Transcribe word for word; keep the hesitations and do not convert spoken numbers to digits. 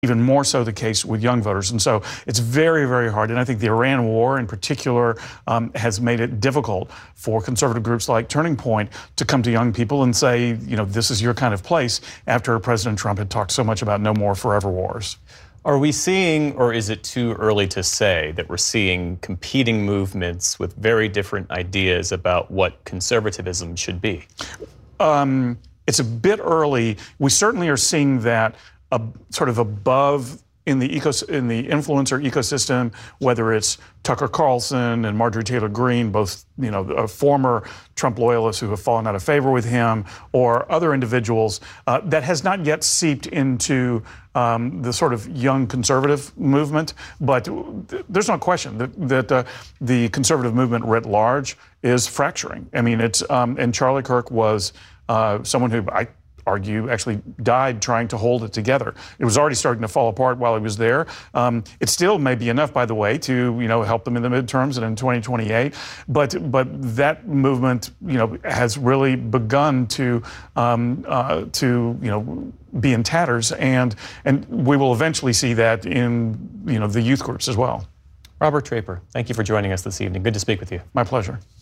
even more so the case with young voters. And so it's very, very hard. And I think the Iran war in particular um, has made it difficult for conservative groups like Turning Point to come to young people and say, you know, this is your kind of place, after President Trump had talked so much about no more forever wars. Are we seeing, or is it too early to say, that we're seeing competing movements with very different ideas about what conservatism should be? Um, it's a bit early. We certainly are seeing that a, sort of above in the ecos in the influencer ecosystem, whether it's Tucker Carlson and Marjorie Taylor Greene, both you know uh, former Trump loyalists who have fallen out of favor with him, or other individuals, uh, that has not yet seeped into um, the sort of young conservative movement. But th there's no question that that uh, the conservative movement writ large is fracturing. I mean, it's um, and Charlie Kirk was uh, someone who I argue actually died trying to hold it together. It was already starting to fall apart while he was there. Um, it still may be enough, by the way, to you know help them in the midterms and in twenty twenty-eight. But but that movement you know has really begun to um, uh, to you know be in tatters, and and we will eventually see that in you know the youth groups as well. Robert Draper, thank you for joining us this evening. Good to speak with you. My pleasure.